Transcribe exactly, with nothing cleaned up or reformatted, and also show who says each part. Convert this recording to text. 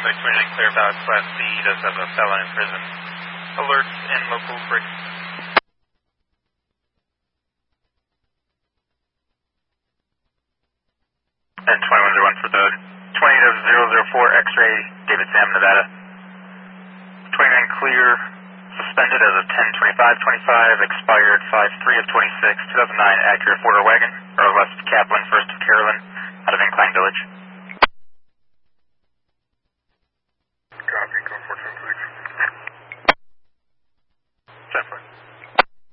Speaker 1: suspect twenty-nine clear about Class C, does have a felon in prison. Alerts in local break.
Speaker 2: And twenty-one oh one for the twenty-eight oh zero zero four X-ray, David Sam, Nevada. twenty-nine clear, suspended as of ten twenty-five twenty-five, expired five three of twenty-six, two thousand nine Acura four-door wagon, or less